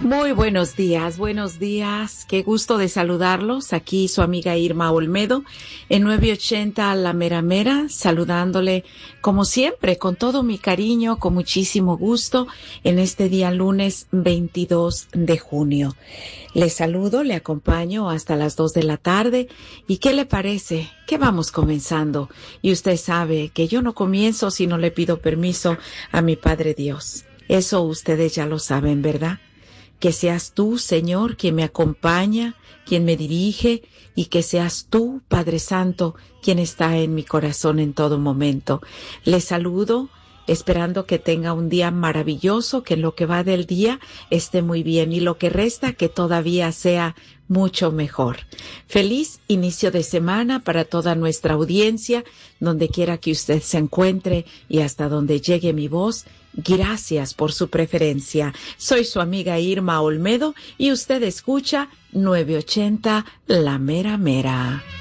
Muy buenos días, buenos días. Qué gusto de saludarlos. Aquí su amiga Irma Olmedo en 980 La Mera Mera, saludándole como siempre, con todo mi cariño, con muchísimo gusto, en este día lunes 22 de junio. Le saludo, le acompaño hasta las 2 de la tarde. ¿Y qué le parece? Que vamos comenzando. Y usted sabe que yo no comienzo si no le pido permiso a mi Padre Dios. Eso ustedes ya lo saben, ¿verdad? Que seas tú, Señor, quien me acompaña, quien me dirige, y que seas tú, Padre Santo, quien está en mi corazón en todo momento. Les saludo, esperando que tenga un día maravilloso, que en lo que va del día esté muy bien, y lo que resta que todavía sea mucho mejor. Feliz inicio de semana para toda nuestra audiencia, donde quiera que usted se encuentre y hasta donde llegue mi voz. Gracias por su preferencia. Soy su amiga Irma Olmedo y usted escucha 980 La Mera Mera.